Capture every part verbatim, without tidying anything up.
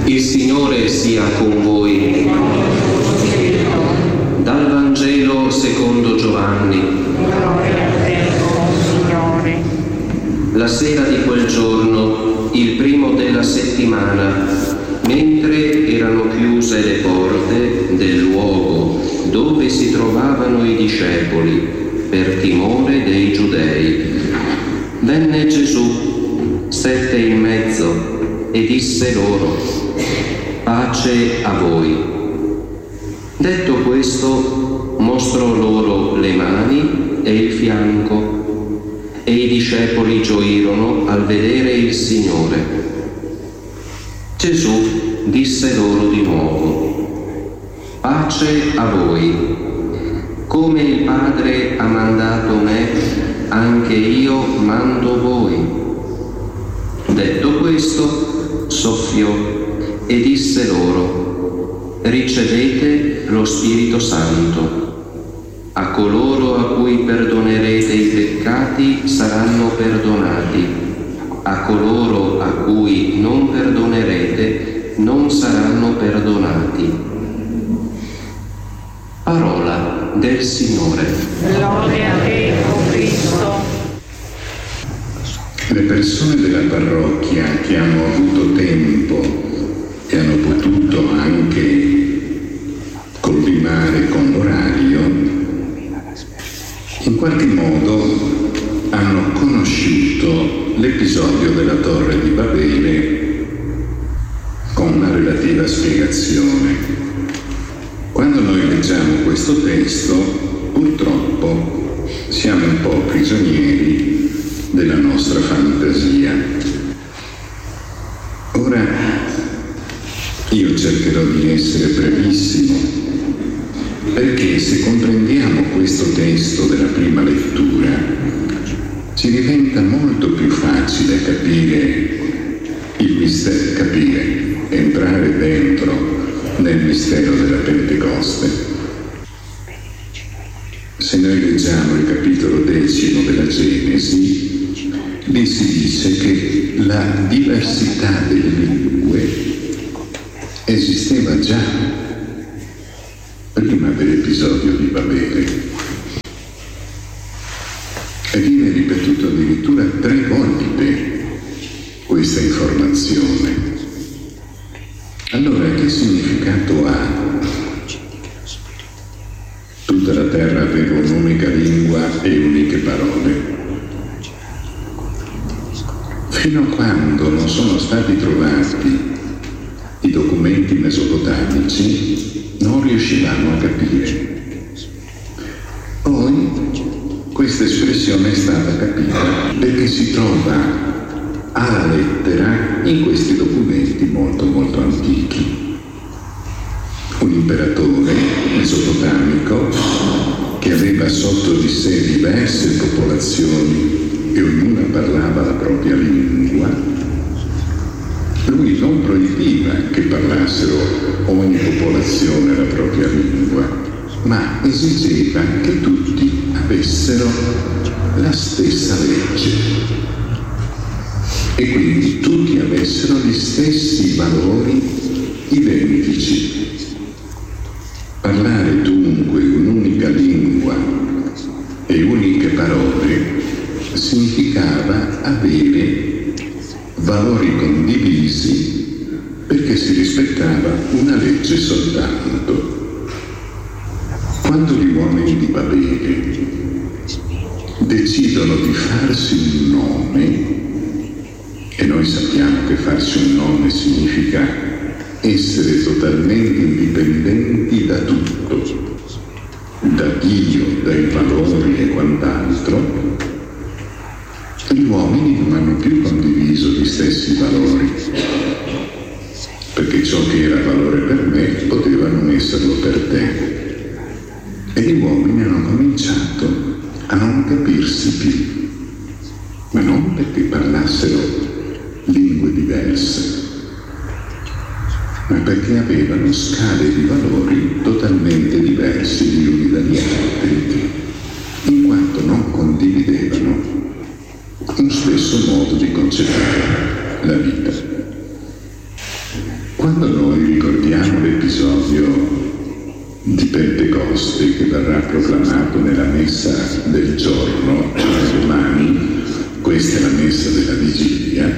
Il Signore sia con voi. Dal Vangelo secondo Giovanni. Gloria a te, oh Signore. La sera di quel giorno, il primo della settimana, mentre erano chiuse le porte del luogo dove si trovavano i discepoli, per timore dei giudei, venne Gesù, stette in mezzo e disse loro: pace a voi. Detto questo, mostrò loro le mani e il fianco, e i discepoli gioirono al vedere il Signore. Gesù disse loro di nuovo: pace a voi. Come il Padre ha mandato me, anche io mando voi. Detto questo, soffiò e disse loro: ricevete lo Spirito Santo. A coloro a cui perdonerete i peccati saranno perdonati, a coloro a cui non perdonerete non saranno perdonati. Parola del Signore. Gloria a te, oh Cristo. Le persone della parrocchia che hanno avuto tempo e hanno potuto anche collimare con l'orario, in qualche modo hanno conosciuto l'episodio della Torre di Babele con una relativa spiegazione. Quando noi leggiamo questo testo, purtroppo siamo un po' prigionieri della nostra fantasia. Ora, io cercherò di essere brevissimo, perché se comprendiamo questo testo della prima lettura, ci diventa molto più facile capire il mistero, capire, entrare dentro nel mistero della Pentecoste. Se noi leggiamo il capitolo decimo della Genesi, lì si dice che la diversità delle lingue esisteva già prima dell'episodio di Babele e viene ripetuto addirittura tre volte questa informazione. Allora, che significato ha? Tutta la terra aveva un'unica lingua e uniche parole. Fino a quando non sono stati trovati i documenti mesopotamici, non riuscivamo a capire. Poi questa espressione è stata capita perché si trova alla lettera in questi documenti molto molto antichi. Un imperatore mesopotamico che aveva sotto di sé diverse popolazioni e ognuna parlava la propria lingua, lui non proibiva che parlassero ogni popolazione la propria lingua, ma esigeva che tutti avessero la stessa legge e quindi tutti avessero gli stessi valori identici. Parlare dunque un'unica lingua e uniche parole significava avere valori condivisi perché si rispettava una legge soltanto. Quando gli uomini di Babele decidono di farsi un nome, e noi sappiamo che farsi un nome significa essere totalmente indipendenti da tutto, da Dio, dai valori e quant'altro, gli uomini non hanno più condiviso gli stessi valori, perché ciò che era valore per me poteva non esserlo per te. E gli uomini hanno cominciato a non capirsi più, ma non perché parlassero lingue diverse, ma perché avevano scale di valori totalmente diversi gli uni dagli altri, in quanto non condividevano un stesso modo di concepire la vita. Quando noi ricordiamo l'episodio di Pentecoste che verrà proclamato nella messa del giorno, cioè domani, questa è la messa della vigilia,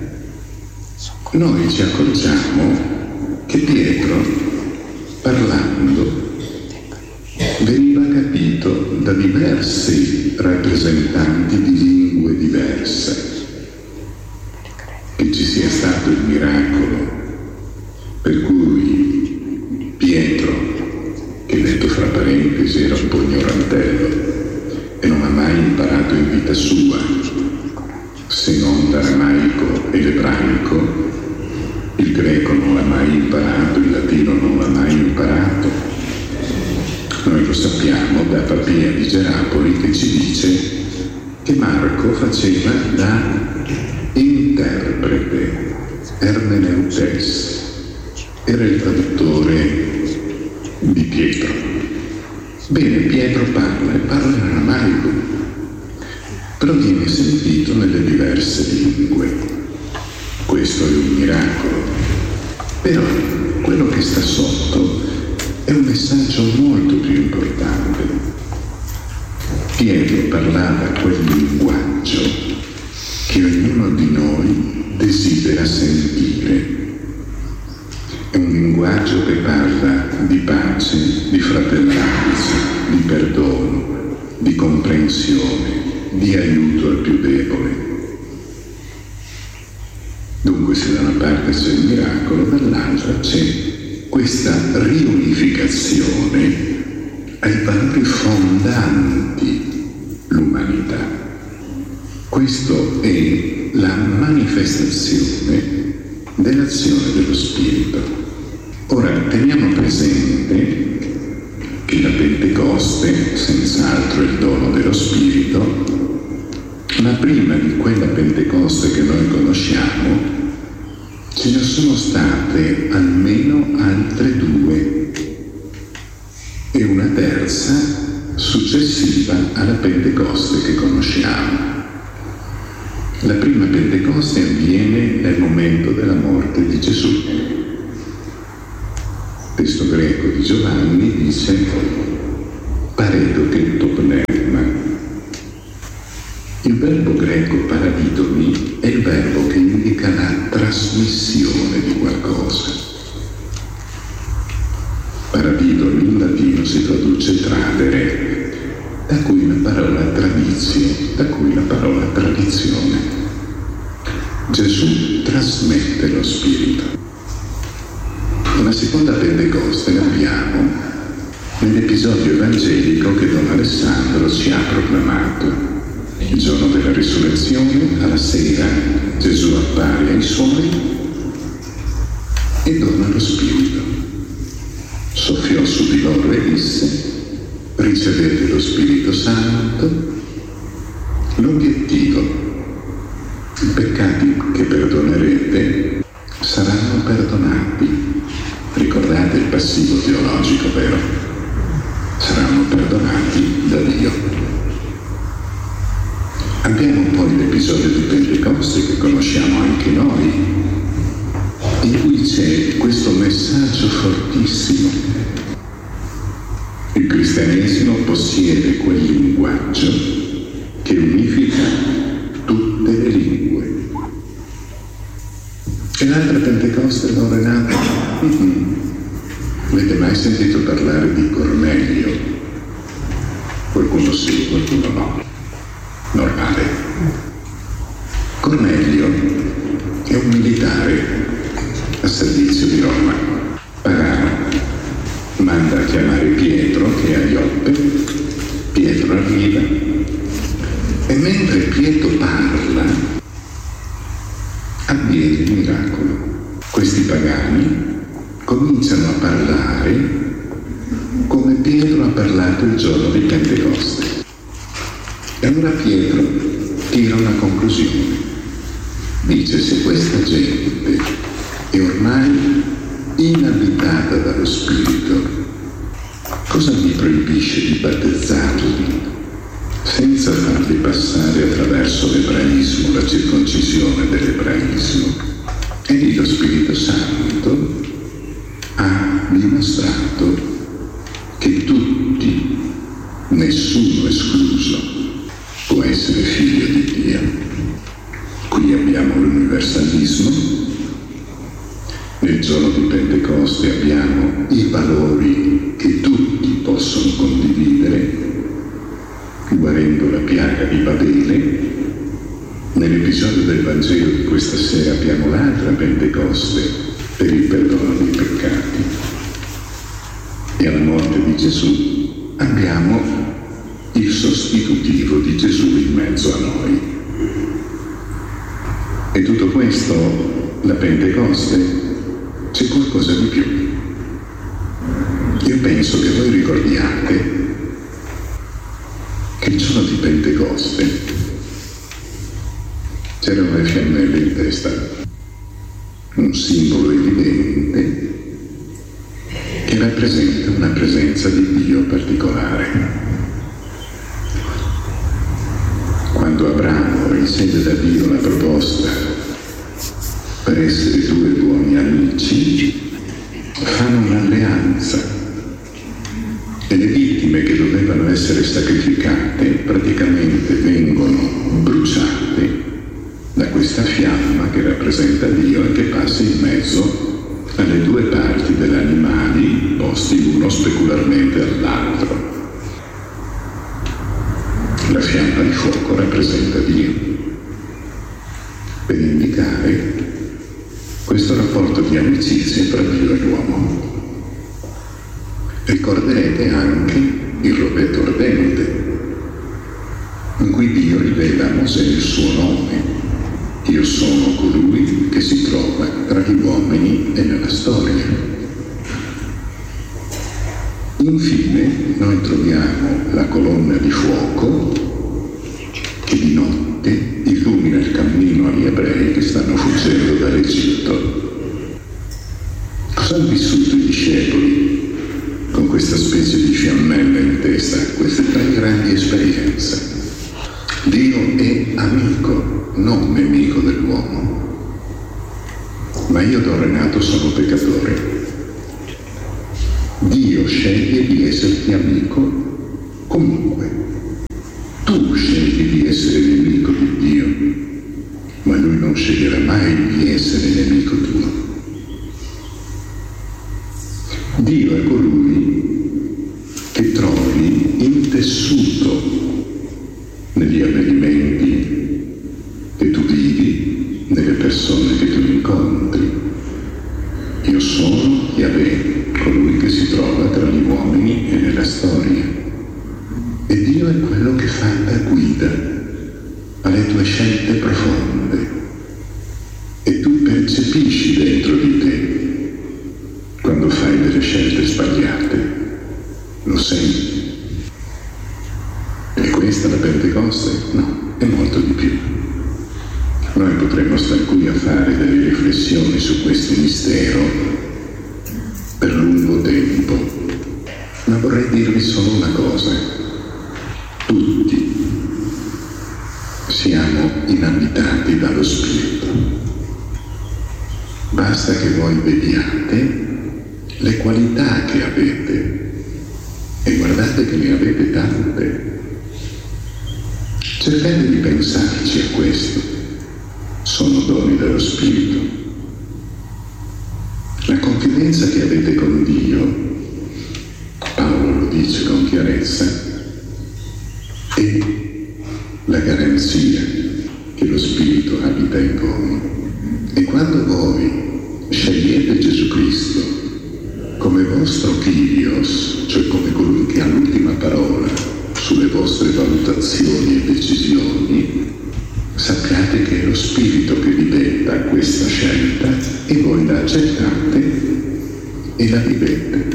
noi ci accorgiamo che Pietro, parlando, veniva capito da diversi rappresentanti di lingue diverse. Che ci sia stato il miracolo per cui Pietro, che detto fra parentesi era un po' ignorantello e non ha mai imparato in vita sua se non l'aramaico e l'ebraico, il greco non l'ha mai imparato, il latino non l'ha mai imparato. Noi lo sappiamo da Papia di Gerapoli, che ci dice che Marco faceva da interprete, ermeneutes, era il traduttore di Pietro. Bene, Pietro parla e parla in aramaico, però viene sentito nelle diverse lingue. Questo è un miracolo. Però quello che sta sotto è un messaggio molto più importante. Pietro parlava quel linguaggio che ognuno di noi desidera sentire. È un linguaggio che parla di pace, di fratellanza, di perdono, di comprensione, di aiuto al più debole. Dunque, se da una parte c'è il miracolo, dall'altra c'è questa riunificazione ai valori fondanti l'umanità. Questo è la manifestazione dell'azione dello Spirito. Ora, teniamo presente che la Pentecoste, senz'altro il dono dello Spirito, ma prima di quella Pentecoste che noi conosciamo, ce ne sono state almeno altre due e una terza successiva alla Pentecoste che conosciamo. La prima Pentecoste avviene nel momento della morte di Gesù. Il testo greco di Giovanni dice paredo che to pneuma. Il verbo greco paradidomi è il verbo che indica la trasmissione di qualcosa. Paradidomi in latino si traduce tradere, da cui la parola tradizio, da cui la parola tradizione. Gesù trasmette lo Spirito. Una seconda Pentecoste l'abbiamo nell'episodio evangelico che Don Alessandro ci ha proclamato. Il giorno della risurrezione, alla sera, Gesù appare ai suoi e dona lo Spirito. Soffiò su di loro e disse: ricevete lo Spirito Santo. L'obiettivo: i peccati che perdonerete saranno perdonati. Ricordate il passivo teologico, vero? Saranno perdonati da Dio. Abbiamo poi l'episodio di Pentecoste che conosciamo anche noi, in cui c'è questo messaggio fortissimo. Il cristianesimo possiede quel linguaggio che unifica tutte le lingue. E l'altra Pentecoste, no, Renato? Mm-hmm. Avete mai sentito parlare di Cornelio? Qualcuno sì, qualcuno no. Normale. Cornelio è un militare a servizio di Roma, pagano. Manda a chiamare Pietro, che è a Ioppe. Pietro arriva e mentre Pietro parla avviene il miracolo. Questi pagani cominciano a parlare come Pietro ha parlato il giorno di Pentecoste. E allora Pietro tira una conclusione. Dice: se questa gente è ormai inabitata dallo Spirito, cosa mi proibisce di battezzarli senza farli passare attraverso l'ebraismo, la circoncisione dell'ebraismo? E lì lo Spirito Santo dimostrato che tutti, nessuno escluso, può essere figlio di Dio. Qui abbiamo l'universalismo, nel giorno di Pentecoste abbiamo i valori che tutti possono condividere, guarendo la piaga di Babele. Nell'episodio del Vangelo di questa sera abbiamo l'altra Pentecoste per il perdono dei peccati. E alla morte di Gesù abbiamo il sostitutivo di Gesù in mezzo a noi. E tutto questo, la Pentecoste, c'è qualcosa di più. Io penso che voi ricordiate che il giorno di Pentecoste c'erano le fiammelle in testa, un simbolo evidente che rappresenta una presenza di Dio particolare. Quando Abramo riceve da Dio la proposta per essere due buoni amici, fanno un'alleanza e le vittime che dovevano essere sacrificate praticamente vengono bruciate da questa fiamma che rappresenta Dio e che passa in mezzo alle due parti degli animali posti uno specularmente all'altro. La fiamma di fuoco rappresenta Dio per indicare questo rapporto di amicizia tra Dio e l'uomo. Ricorderete anche il rovetto ardente in cui Dio rivela a Mosè il suo nome. Io sono colui che si trova tra gli uomini e nella storia. Infine noi troviamo la colonna di fuoco che di notte illumina il cammino agli ebrei che stanno fuggendo dall'Egitto. Cosa hanno vissuto i discepoli con questa specie di fiammella in testa? Queste tre grandi esperienze. Dio è amico, non nemico dell'uomo. Ma io da renato sono peccatore. Dio sceglie di esserti amico comunque. Tu scegli di essere nemico di Dio, ma Lui non sceglierà mai di essere nemico tuo. Dio è colui che trovi intessuto negli avvenimenti che tu vivi, nelle persone che tu incontri. Io sono Yahweh, colui che si trova tra gli uomini e nella storia. E Dio è quello che fa da guida alle tue scelte profonde. E tu percepisci dentro di te quando fai delle scelte sbagliate. Lo senti. E questa la Pentecoste? No, è molto di più. Noi potremmo stare qui a fare delle riflessioni su questo mistero per lungo tempo, ma vorrei dirvi solo una cosa. Tutti siamo inabitati dallo Spirito. Basta che voi vediate le qualità che avete e guardate che ne avete tante. Cercate di pensarci a questo. Sono doni dello Spirito. La confidenza che avete con Dio, Paolo lo dice con chiarezza, è la garanzia che lo Spirito abita in voi. E quando voi scegliete Gesù Cristo come vostro Kyrios, cioè come colui che ha l'ultima parola sulle vostre valutazioni e decisioni, sappiate che è lo Spirito che vi detta questa scelta e voi la accettate e la vivete.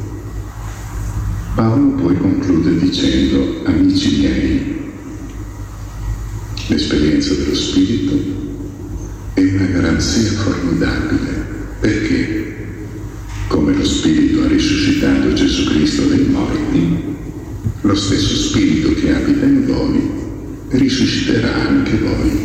Paolo poi conclude dicendo: amici miei, l'esperienza dello Spirito è una garanzia formidabile, perché come lo Spirito ha risuscitato Gesù Cristo dai morti, lo stesso Spirito che abita in voi risusciterà anche voi.